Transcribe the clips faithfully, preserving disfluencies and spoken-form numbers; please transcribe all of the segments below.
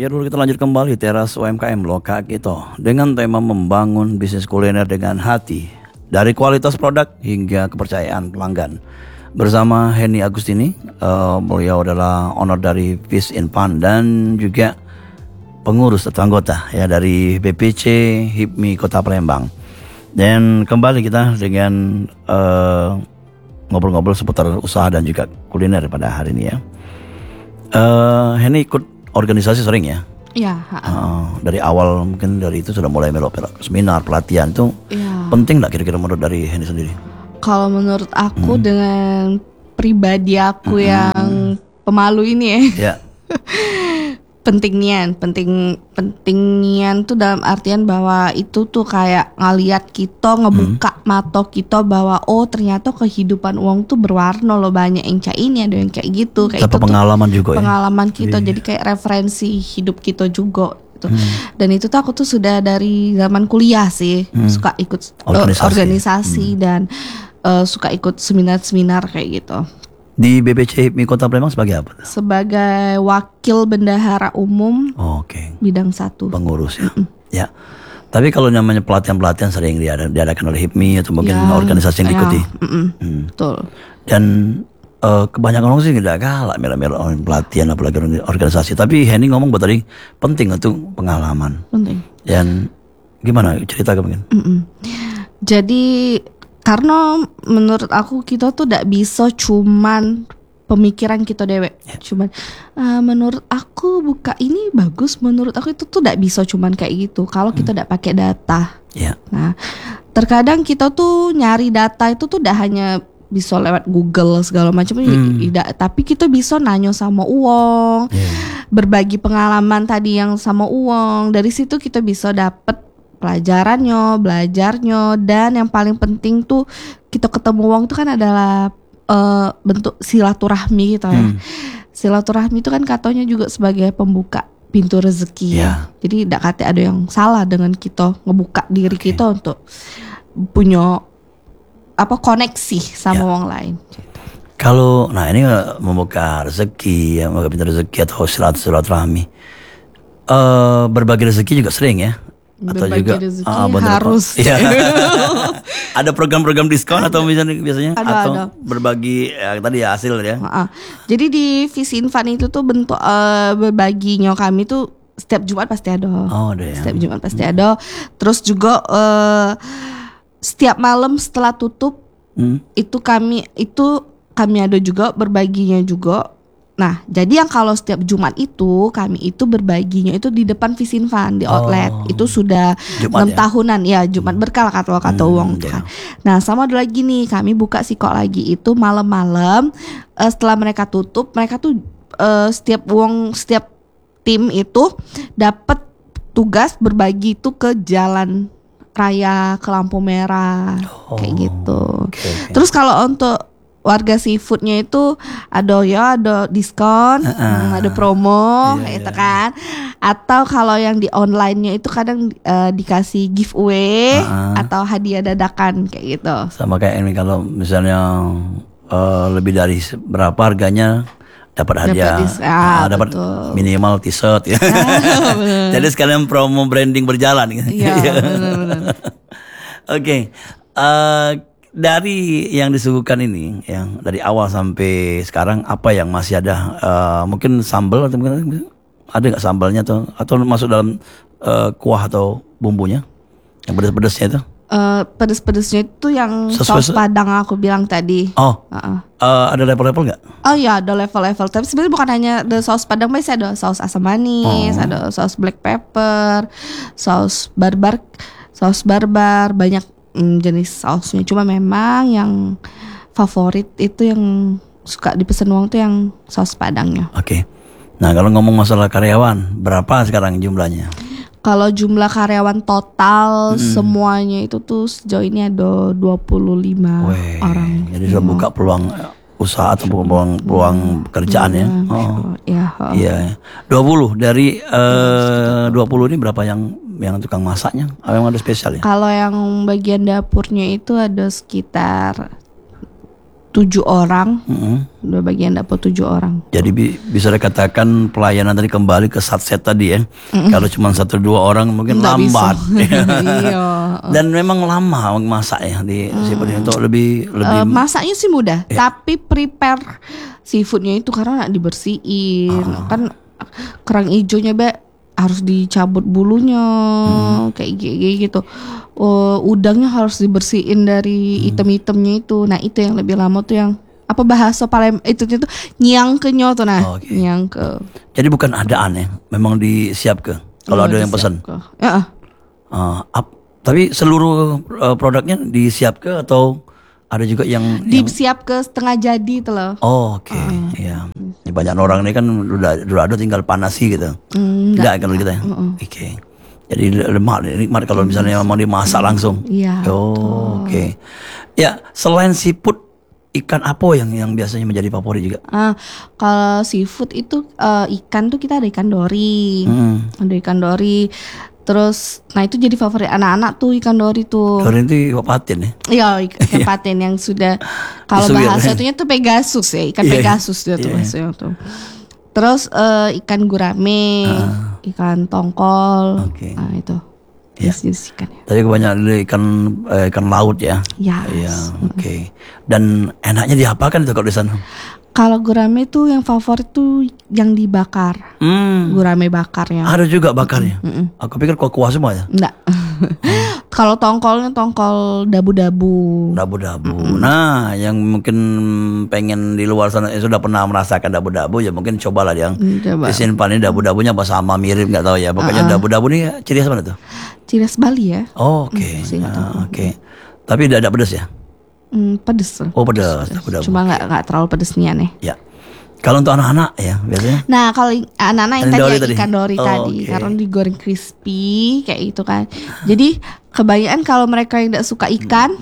Ya dulu kita lanjut kembali teras U M K M Loka Kito dengan tema membangun bisnis kuliner dengan hati dari kualitas produk hingga kepercayaan pelanggan. Bersama Henny Agustini, uh, beliau adalah owner dari Fish in Fun dan juga pengurus atau anggota ya dari B P C HIPMI Kota Palembang. Dan kembali kita dengan uh, ngobrol-ngobrol seputar usaha dan juga kuliner pada hari ini ya. Uh, Henny ikut organisasi sering ya? Iya. Uh, dari awal mungkin dari itu sudah mulai melok-melok seminar pelatihan itu ya. Penting nggak kira-kira menurut dari Henny sendiri? Kalau menurut aku hmm. dengan pribadi aku hmm. yang pemalu ini ya, ya. pentingnya, penting pentingnya tuh dalam artian bahwa itu tuh kayak ngeliat kita ngebuka hmm. mata kita bahwa oh ternyata kehidupan uang tuh berwarna loh, banyak yang kayak ini ada yang kayak gitu kayak itu pengalaman juga pengalaman ya? kita Iya. Jadi kayak referensi hidup kita juga gitu. Hmm. Dan itu tuh aku tuh sudah dari zaman kuliah sih hmm. suka ikut organisasi, organisasi hmm. dan uh, suka ikut seminar-seminar kayak gitu. Di B P C HIPMI Kota Palembang sebagai apa? Sebagai wakil bendahara umum. Oh, oke. Okay. Bidang satu. Pengurus ya. Mm-mm. Ya. Tapi kalau namanya pelatihan-pelatihan sering diadakan oleh HIPMI atau mungkin ya, organisasi yang diikuti. Ya. Hmm. Betul. Dan uh, kebanyakan orang sih tidak galak melo-melo pelatihan apalagi organisasi. Tapi Henny ngomong buat tadi penting untuk pengalaman. Penting. Dan gimana cerita mungkin? Mm-mm. Jadi karena menurut aku kita tuh tidak bisa cuman pemikiran kita dewek, yeah. cuman uh, menurut aku buka ini bagus, menurut aku itu tuh tidak bisa cuman kayak gitu. Kalau hmm. kita tidak pakai data, yeah. nah terkadang kita tuh nyari data itu tuh tidak hanya bisa lewat Google segala macam, hmm. tidak, tapi kita bisa nanya sama uang, yeah. berbagi pengalaman tadi yang sama uang. Dari situ kita bisa dapet pelajarannya, belajarnya, dan yang paling penting tuh kita ketemu uang itu kan adalah uh, bentuk silaturahmi gitu ya. Hmm. Silaturahmi itu kan katanya juga sebagai pembuka pintu rezeki yeah. ya. Jadi tidak kata ada yang salah dengan kita ngebuka diri okay. kita untuk punya apa koneksi sama yeah. orang lain. Kalau nah ini membuka rezeki, ya, membuka pintu rezeki atau silaturahmi. Uh, berbagi rezeki juga sering ya. Atau berbagi juga rezeki ah, harus ya. Ada program-program diskon atau misalnya biasanya ada, atau ada. berbagi ya, tadi ya hasil ya. Uh-uh. Jadi di Fish in Fun itu tuh bentuk uh, berbaginya kami tuh setiap Jumat pasti ada. Oh, ada ya. Setiap Jumat pasti hmm. ada. Terus juga uh, setiap malam setelah tutup hmm. itu kami itu kami ada juga berbaginya juga. Nah, jadi yang kalau setiap Jumat itu kami itu berbaginya itu di depan Fish in Fun di outlet. Oh, itu sudah enam ya? tahunan ya, Jumat berkah kata kata hmm, uang yeah. kan. Nah, sama ada lagi nih, kami buka sih kok lagi itu malam-malam uh, setelah mereka tutup, mereka tuh uh, setiap uang setiap tim itu dapat tugas berbagi itu ke jalan raya, ke lampu merah oh, kayak gitu. Okay, okay. Terus kalau untuk warga seafoodnya itu ada ya ada diskon, uh-uh. hmm, ada promo yeah, gitu yeah. kan. Atau kalau yang di online-nya itu kadang uh, dikasih giveaway uh-uh. atau hadiah dadakan kayak gitu. Sama kayak ini kalau misalnya uh, lebih dari berapa harganya dapat hadiah, dapat, ah, uh, dapat minimal t-shirt ya. Ah, jadi sekalian promo branding berjalan gitu. Iya, benar-benar. Oke. Okay. Uh, Dari yang disuguhkan ini, yang dari awal sampai sekarang apa yang masih ada? Uh, mungkin sambal atau mungkin ada nggak sambalnya atau atau masuk dalam uh, kuah atau bumbunya yang pedas-pedasnya itu? Uh, pedas-pedasnya itu yang Sesuai, saus padang aku bilang tadi. Oh, uh-uh. uh, ada level-level nggak? Oh ya, ada level-level. Tapi sebenarnya bukan hanya ada saus padang, masih ada saus asam manis, oh. ada saus black pepper, saus barbar, saus barbar, banyak Hmm, jenis sausnya. Cuma memang yang favorit itu yang suka dipesan uang tuh yang saus padangnya. Oke. Okay. Nah kalau ngomong masalah karyawan, berapa sekarang jumlahnya? Kalau jumlah karyawan total hmm. semuanya itu tuh sejauh ini ada dua puluh lima Weh, orang. Jadi sudah buka peluang usaha atau peluang peluang hmm. pekerjaan ya. Oh. Ya, oh. Iya. dua puluh dari uh, dua puluh ini berapa yang yang tukang masaknya? Apa yang ada spesial ya? Kalau yang bagian dapurnya itu ada sekitar tujuh orang, Mm-hmm. dua bagian dapur tujuh orang. Jadi bi- bisa dikatakan pelayanan tadi kembali ke satset tadi ya. Mm-hmm. Kalau cuma satu dua orang mungkin Nggak lambat. Iya. Dan memang lama masak ya di seafood ini untuk lebih lebih. Uh, masaknya sih mudah, Ya. tapi prepare seafoodnya itu karena nak dibersihin, kan kerang hijaunya be harus dicabut bulunya, Hmm. kayak gi- kayak gitu. Uh, udangnya harus dibersihin dari Hmm. item-itemnya itu. Nah itu yang lebih lama tuh yang apa bahasa Palem itu itu nyangkenyo tuh nah, Oh, oke. nyangke. Jadi bukan adaan ya, memang disiap ke. Kalau Oh, ada yang pesan. disiap ke. Ya, ah. Uh, ap- tapi seluruh uh, produknya disiap ke atau ada juga yang, yang disiap ke setengah jadi tuh loh. oh oke ya. Ini banyak orang ini kan udah udah ada tinggal panasi gitu. Mm, Enggak kalau kita. Oke. Jadi lemak nikmat kalau misalnya mau dimasak langsung. Iya. Oh, oke. Ya, selain seafood, ikan apa yang yang biasanya menjadi favorit juga? Ah, kalau seafood itu eh, ikan tuh kita ada ikan dori, Hmm. ada ikan dori. Terus, nah itu jadi favorit anak-anak tuh ikan dori tuh. Dori itu ikan patin ya. Iya, ik- ikan patin yang sudah kalau Disuir. bahasa itunya tuh Pegasus ya, ikan Iya, Pegasus dia tuh iya. maksudnya tuh. Terus eh, ikan gurame, ikan tongkol, Oke. nah itu Iya. jenis-jenis ikan ya. Tadi kebanyakan ikan eh, ikan laut ya. Ya. Iya, oke. Dan enaknya diapakan itu kalau di sana? Kalau gurame tuh yang favorit tuh yang dibakar, Hmm. gurame bakarnya. Ada juga bakarnya. Aku pikir kuah-kuah semua ya. Enggak. Kalau tongkolnya tongkol dabu-dabu. Dabu-dabu. Nah, yang mungkin pengen di luar sana yang sudah pernah merasakan dabu-dabu ya mungkin cobalah yang Hmm, coba. disimpan ini dabu-dabunya apa sama mirip nggak tahu ya. Pokoknya dabu-dabu ini ciri khas mana tuh? Ciri khas Bali ya. Oh, oke. sih, nggak Nah, oke. Tapi tidak ada pedas ya? Hmm, pedes. Oh, pedas dabu-dabu. Cuma nggak nggak terlalu pedes nih aneh. Ya. Kalau untuk anak-anak ya biasanya. Nah kalau i- anak-anak yang Yang tadi, dori ya, tadi? ikan dori Oh, tadi oke. karena digoreng crispy kayak gitu kan. Jadi kebanyakan kalau mereka yang tidak suka ikan,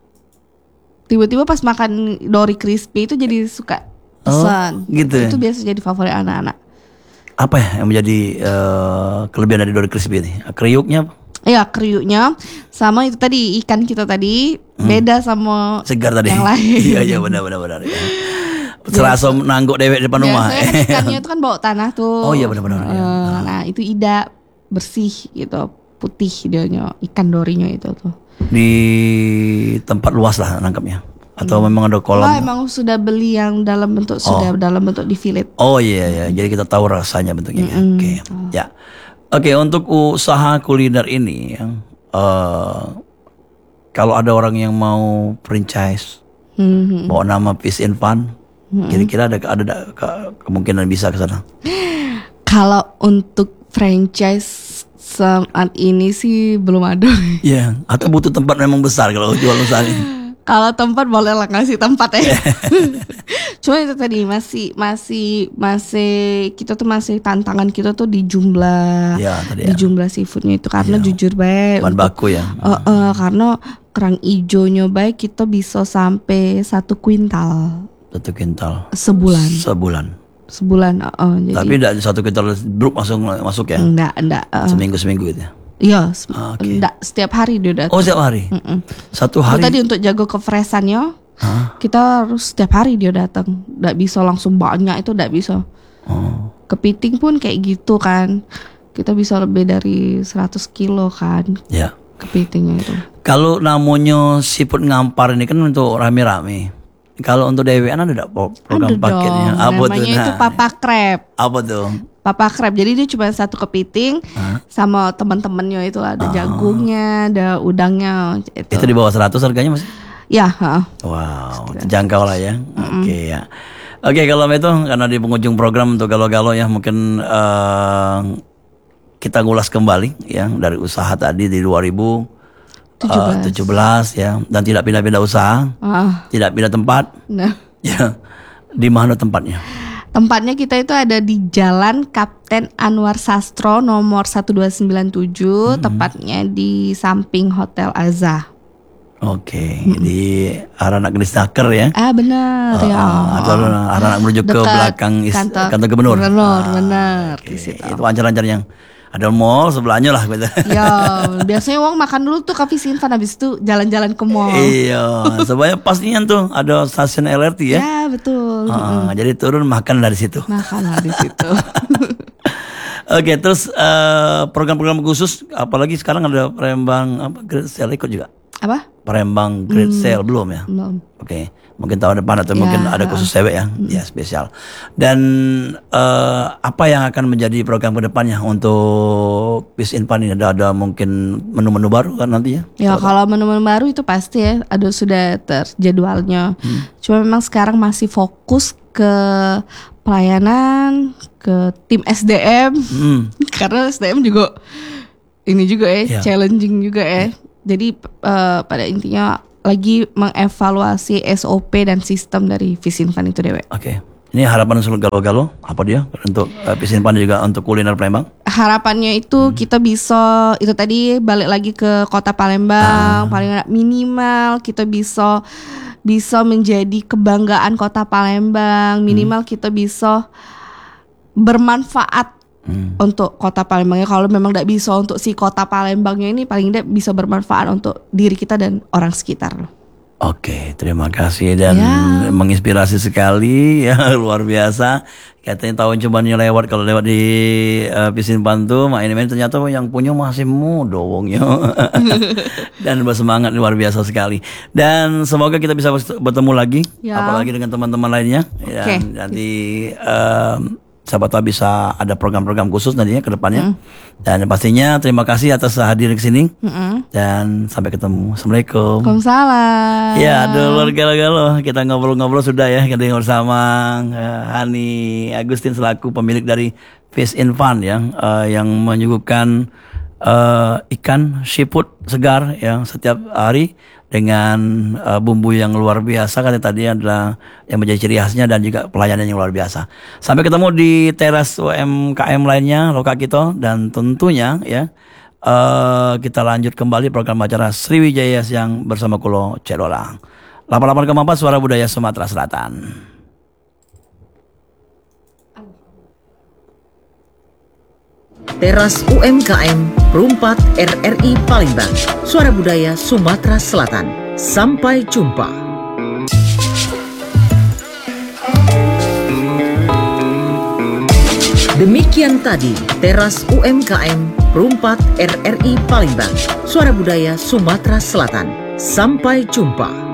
tiba-tiba pas makan dori crispy itu jadi suka pesan. gitu ya? Itu biasa jadi favorit anak-anak. Apa ya yang menjadi eh, kelebihan dari Dori Crispy ini? Kriuknya apa? Ya kriuknya sama itu tadi ikan kita tadi beda sama Segar tadi. yang lain. Iya iya benar benar benar. Ya. Serasa nangguk dewek depan rumah. Biasanya kan ikannya itu kan bau tanah tuh. Oh iya benar-benar. Eh, Ya. Nah itu ida bersih gitu, putih dianya ikan dorinya itu tuh. Di tempat luas lah nangkapnya. Atau memang ada kolam? Wah emang sudah beli yang dalam bentuk sudah dalam bentuk di fillet. Oh iya ya, jadi kita tahu rasanya bentuknya. ya. Oke, ya. Oke, untuk usaha kuliner ini, ya, eh, kalau ada orang yang mau franchise, Hmm. bawa nama Peace and Fun, kira-kira ada ada, ada ke- kemungkinan bisa ke sana. Kalau untuk franchise saat ini sih belum ada. Iya, atau butuh tempat memang besar kalau jual usaha ini. Kalau tempat boleh lah ngasih tempat ya. Cuma itu tadi masih masih masih kita tuh masih tantangan kita tuh di jumlah Ya, tadi di ya. jumlah seafoodnya itu karena jujur baik Bahan untuk- baku ya. Eh, eh, karena kerang ijonya baik kita bisa sampai satu kuintal Satu kintal sebulan sebulan. sebulan. eh, eh, jadi Tapi tidak satu kintal bruk langsung masuk ya. enggak enggak eh, Seminggu seminggu gitu ya. iya se- Ah, oke. enggak setiap hari dia datang. Oh setiap hari. Satu Itu hari. tadi untuk jago kefreshannya kita harus setiap hari dia datang, enggak bisa langsung banyak itu enggak bisa. Oh. Kepiting pun kayak gitu kan, kita bisa lebih dari seratus kilo kan Ya. kepitingnya itu. Kalau namanya siput ngampar ini kan untuk rame-rame. Kalau untuk dewean ada tidak program Ada paketnya? dong, Apa tuh? namanya itu Nah, papa crab. Apa tuh? Papa crab. Jadi dia cuma satu kepiting sama teman-temannya itu ada jagungnya, ada udangnya itu. Itu di bawah seratus harganya Mas? Ya, heeh. Wow, terjangkau lah ya. Oke ya. Oke kalau itu karena di penghujung program untuk galau-galau ya mungkin eh, kita ngulas kembali ya dari usaha tadi di dua ribu tujuh belas ya dan tidak pindah-pindah usaha, Ah, tidak pindah tempat nah, ya. Di mana tempatnya? tempatnya kita itu ada di Jalan Kapten Anwar Sastro nomor satu dua sembilan tujuh, tepatnya di samping Hotel Azah. Oke, di arah anak Naker ya. Ah benar ya. Ah, atau arah anak menuju ke Dekat belakang is- kantor kantor gubernur. Gubernur, Ah, benar oke. di situ. Itu lancar-lancar yang ada mall sebelahnya lah gitu. Ya, biasanya uang makan dulu tuh ke Visinfan, habis itu jalan-jalan ke mall. Iya, sebenarnya pastinya tuh ada stasiun L R T ya. Ya, betul. Uh, jadi turun makan dari situ. Makan dari situ. Oke, terus uh, program-program khusus, apalagi sekarang ada Palembang apa Great Sale ikut juga. Apa? Palembang Great Hmm. Sale belum ya? Belum. Oke, mungkin tahun depan atau Ya, mungkin ada khusus cewek ya, hmm. ya spesial. Dan uh, apa yang akan menjadi program kedepannya untuk Peace in Fun ini? Ada ada mungkin menu-menu baru kan nantinya? Ya kalau menu-menu baru itu pasti ya ada sudah terjadwalnya. Hmm. Cuma memang sekarang masih fokus ke pelayanan, ke tim S D M. Hmm. Karena S D M juga ini juga ya, yeah. challenging juga ya. Yeah. Jadi uh, pada intinya lagi mengevaluasi S O P dan sistem dari Visinfan itu dewe. Oke. Okay. Ini harapan seluruh galo-galo apa dia untuk uh, Visinfan juga untuk kuliner Palembang? Harapannya itu hmm. kita bisa itu tadi balik lagi ke kota Palembang, ah. paling minimal kita bisa bisa menjadi kebanggaan kota Palembang, minimal hmm. kita bisa bermanfaat hmm. untuk kota Palembangnya. Kalau memang tidak bisa untuk si kota Palembangnya ini, paling tidak bisa bermanfaat untuk diri kita dan orang sekitar. Oke, terima kasih dan ya. menginspirasi sekali ya, luar biasa. Katanya tahun cumannya lewat, kalau lewat di uh, Visinfan tuh mak ini ternyata yang punya masih muda wongnya. Dan bersemangat luar biasa sekali. Dan semoga kita bisa bertemu lagi, ya. apalagi dengan teman-teman lainnya. Okay. Dan nanti um, sahabat tahu bisa ada program-program khusus nantinya ke depannya. Mm. Dan pastinya terima kasih atas hadir ke sini. Mm-mm. Dan sampai ketemu. Assalamualaikum. Waalaikumsalam. Ya, dulur galo-galo, kita ngobrol-ngobrol sudah ya kita bersama uh, Hani Agustin selaku pemilik dari Peace in Fun ya, uh, yang menyuguhkan uh, ikan seafood segar yang setiap hari dengan uh, bumbu yang luar biasa. Kan tadi adalah yang menjadi ciri khasnya dan juga pelayanan yang luar biasa. Sampai ketemu di teras U M K M lainnya Loka Kito, dan tentunya ya uh, kita lanjut kembali program acara Sriwijaya Siang bersama Kulo Cedolang delapan puluh delapan koma empat Suara Budaya Sumatera Selatan. Teras U M K M Perumpat R R I Palembang, Suara Budaya Sumatera Selatan. Sampai jumpa. Demikian tadi Teras U M K M Perumpat R R I Palembang, Suara Budaya Sumatera Selatan. Sampai jumpa.